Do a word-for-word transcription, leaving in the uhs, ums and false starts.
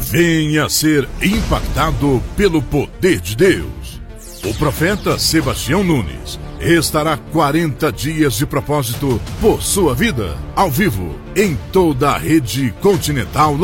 Venha ser impactado pelo poder de Deus. O profeta Sebastião Nunes estará quarenta dias de propósito por sua vida, ao vivo, em toda a rede continental.